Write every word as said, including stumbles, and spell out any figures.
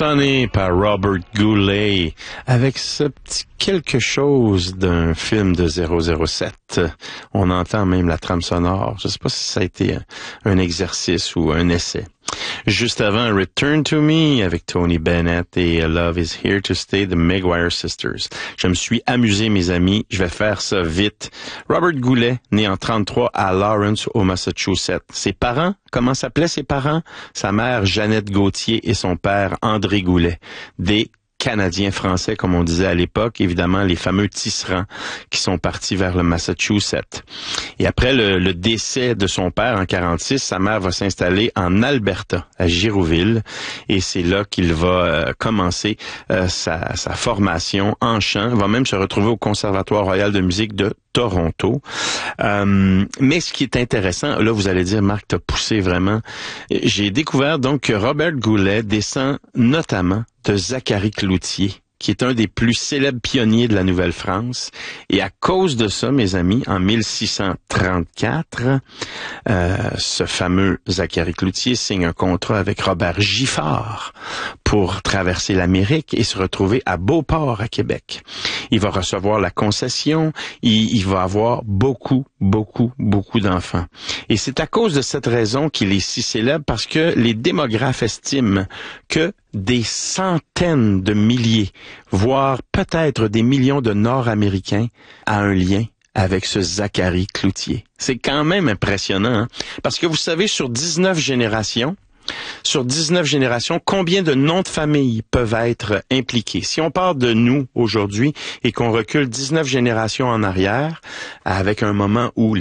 Sonny par Robert Goulet avec ce petit quelque chose d'un film de zéro zéro sept. On entend même la trame sonore. Je ne sais pas si ça a été un, un exercice ou un essai. Juste avant, Return to Me avec Tony Bennett et Love is Here to Stay, The Maguire Sisters. Je me suis amusé, mes amis. Je vais faire ça vite. Robert Goulet, né en trente-trois à Lawrence, au Massachusetts. Ses parents, comment s'appelaient ses parents? Sa mère, Jeannette Gauthier, et son père, André Goulet. Des Canadiens français, comme on disait à l'époque, évidemment, les fameux tisserands qui sont partis vers le Massachusetts. Et après le, le décès de son père en quarante-six, sa mère va s'installer en Alberta, à Girouville, et c'est là qu'il va euh, commencer euh, sa, sa formation en chant. Il va même se retrouver au Conservatoire royal de musique de Toronto. Euh, mais ce qui est intéressant, là vous allez dire, Marc, t'as poussé vraiment. J'ai découvert donc que Robert Goulet descend notamment de Zacharie Cloutier, qui est un des plus célèbres pionniers de la Nouvelle-France. Et à cause de ça, mes amis, en mille six cent trente-quatre, euh, ce fameux Zacharie Cloutier signe un contrat avec Robert Giffard pour traverser l'Amérique et se retrouver à Beauport, à Québec. Il va recevoir la concession, il, il va avoir beaucoup, beaucoup, beaucoup d'enfants. Et c'est à cause de cette raison qu'il est si célèbre, parce que les démographes estiment que des centaines de milliers, voire peut-être des millions de Nord-Américains a un lien avec ce Zacharie Cloutier. C'est quand même impressionnant, hein? Parce que vous savez, sur dix-neuf générations, Sur dix-neuf générations, combien de noms de famille peuvent être impliqués? Si on part de nous aujourd'hui et qu'on recule dix-neuf générations en arrière, avec un moment où